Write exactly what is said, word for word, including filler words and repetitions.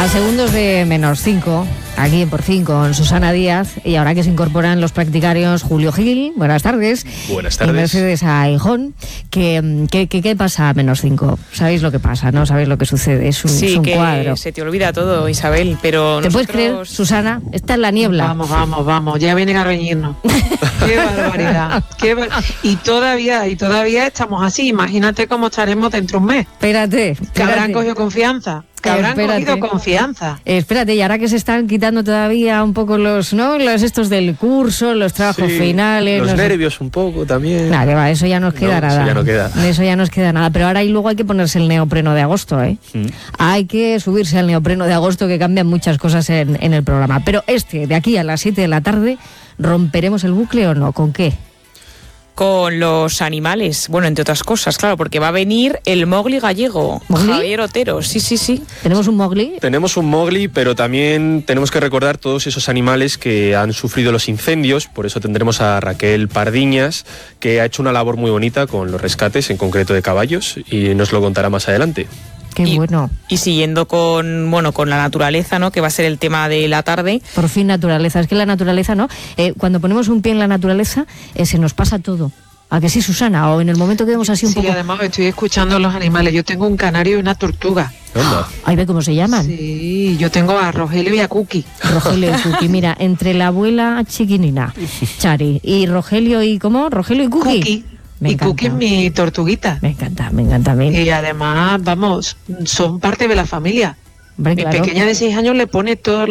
A segundos de menos cinco, aquí en Por Fin con Susana Díaz, y ahora que se incorporan los practicarios Julio Gil, buenas tardes. Buenas tardes. Y Mercedes Aijón. ¿Qué, qué, qué, ¿Qué pasa a menos cinco? ¿Sabéis lo que pasa, no? ¿Sabéis lo que sucede? Es un, sí, es un que cuadro. Se te olvida todo, Isabel, pero ¿Te nosotros... puedes creer, Susana? Está en la niebla. Vamos, vamos, vamos, ya vienen a reñirnos. Qué barbaridad. Qué bar... Y todavía, y todavía estamos así. Imagínate cómo estaremos dentro de un mes. Espérate, Que espérate. habrán cogido confianza. Que habrán Espérate. cogido confianza. Eh, espérate, y ahora que se están quitando todavía un poco los, ¿no? Los estos del curso, los trabajos Sí, finales. Los no sé. nervios un poco también. Nada, que va, eso ya nos queda No, nada. eso ya no queda. De eso ya nos queda nada. Pero ahora y luego hay que ponerse el neopreno de agosto, ¿eh? Mm. Hay que subirse al neopreno de agosto, que cambian muchas cosas en, en el programa. Pero este, de aquí a las siete de la tarde, ¿romperemos el bucle o no? ¿Con qué? Con los animales, bueno, entre otras cosas, claro, porque va a venir el Mowgli gallego, ¿Mowgli? Javier Otero, sí, sí, sí. ¿Tenemos un Mowgli? Tenemos un Mowgli, pero también tenemos que recordar todos esos animales que han sufrido los incendios. Por eso tendremos a Raquel Pardiñas, que ha hecho una labor muy bonita con los rescates, en concreto de caballos, y nos lo contará más adelante. Qué y, bueno. Y siguiendo con, bueno, con la naturaleza, ¿no? Que va a ser el tema de la tarde. Por fin naturaleza. Es que la naturaleza, ¿no? Eh, cuando ponemos un pie en la naturaleza, eh, se nos pasa todo. ¿A que sí, Susana? O en el momento que vemos así un Sí, poco... además estoy escuchando a los animales. Yo tengo un canario y una tortuga. Anda. Ahí ve cómo se llaman. Sí, yo tengo a Rogelio y a Cookie. Rogelio y Cookie. Mira, entre la abuela chiquinina, Chari, y Rogelio y... ¿Cómo? Rogelio y Cookie. Cookie. Me y encanta. Cookie es mi tortuguita. Me encanta, me encanta a mí. Y además, vamos, son parte de la familia. Hombre, Mi claro. pequeña de seis años le pone todo